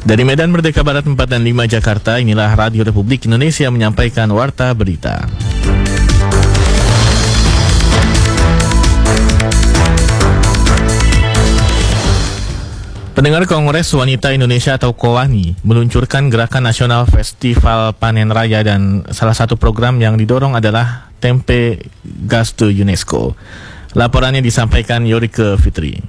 Dari Medan Merdeka Barat 4 dan 5 Jakarta, inilah Radio Republik Indonesia menyampaikan Warta Berita. Pendengar, Kongres Wanita Indonesia atau KOWANI meluncurkan Gerakan Nasional Festival Panen Raya, dan salah satu program yang didorong adalah Tempe Goes to UNESCO. Laporannya disampaikan Yorike Fitri.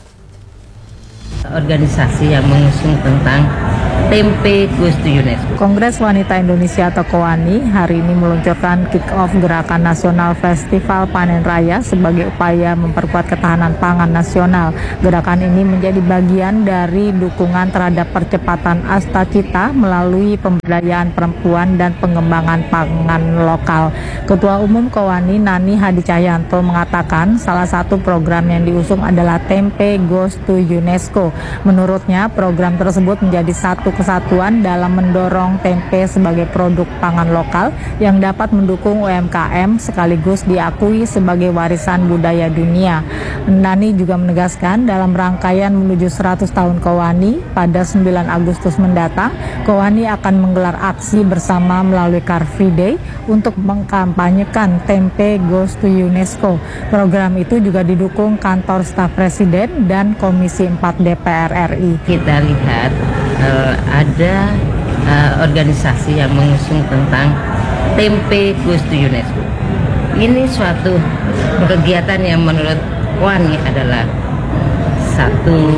Organisasi yang mengusung tentang Tempe Goes to UNESCO. Kongres Wanita Indonesia atau KOWANI hari ini meluncurkan kick-off Gerakan Nasional Festival Panen Raya sebagai upaya memperkuat ketahanan pangan nasional. Gerakan ini menjadi bagian dari dukungan terhadap percepatan Asta Cita melalui pemberdayaan perempuan dan pengembangan pangan lokal. Ketua Umum KOWANI Nani Hadi Cahyanto mengatakan salah satu program yang diusung adalah Tempe Goes to UNESCO. Menurutnya, program tersebut menjadi satu kesatuan dalam mendorong tempe sebagai produk pangan lokal yang dapat mendukung UMKM sekaligus diakui sebagai warisan budaya dunia. Nani juga menegaskan dalam rangkaian menuju 100 tahun KOWANI pada 9 Agustus mendatang, KOWANI akan menggelar aksi bersama melalui Car Free Day untuk mengkampanyekan Tempe Goes to UNESCO. Program itu juga didukung Kantor Staf Presiden dan Komisi 4 DPR RI. Kita lihat ada organisasi yang mengusung tentang Tempe Goes to UNESCO. Ini suatu kegiatan yang menurut KOWANI adalah satu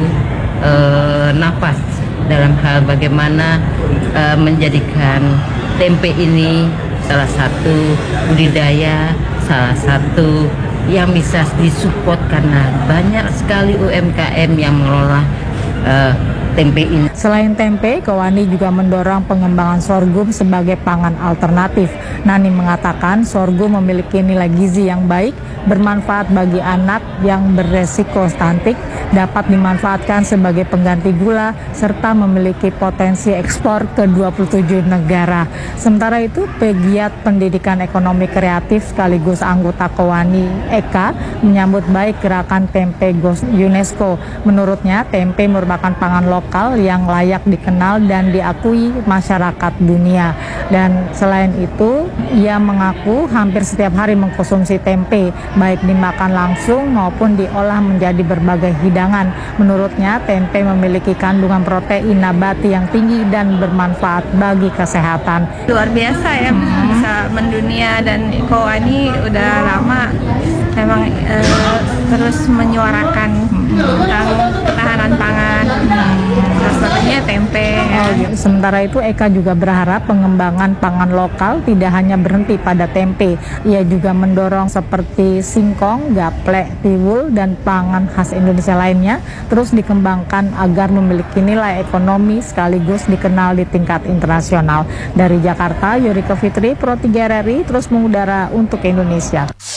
nafas dalam hal bagaimana menjadikan tempe ini salah satu budidaya, salah satu yang bisa disupport karena banyak sekali UMKM yang mengelola tempe ini. Selain tempe, KOWANI juga mendorong pengembangan sorghum sebagai pangan alternatif. Nani mengatakan sorghum memiliki nilai gizi yang baik, bermanfaat bagi anak yang beresiko stunting, dapat dimanfaatkan sebagai pengganti gula, serta memiliki potensi ekspor ke 27 negara. Sementara itu, pegiat pendidikan ekonomi kreatif sekaligus anggota KOWANI Eka menyambut baik gerakan Tempe Goes UNESCO. Menurutnya, tempe merupakan pangan lokal yang layak dikenal dan diakui masyarakat dunia. Dan selain itu, ia mengaku hampir setiap hari mengkonsumsi tempe, baik dimakan langsung maupun diolah menjadi berbagai hidangan. Menurutnya, tempe memiliki kandungan protein nabati yang tinggi dan bermanfaat bagi kesehatan. Luar biasa ya, bisa mendunia, dan KOWANI udah lama memang terus menyuarakan tentang ketahanan pangan, salah satunya tempe. Sementara itu, Eka juga berharap pengembangan pangan lokal tidak hanya berhenti pada tempe. Ia juga mendorong seperti singkong, gaplek, tiwul, dan pangan khas Indonesia lainnya terus dikembangkan agar memiliki nilai ekonomi sekaligus dikenal di tingkat internasional. Dari Jakarta, Yorike Fitri, Pro 3 RRI terus mengudara untuk Indonesia.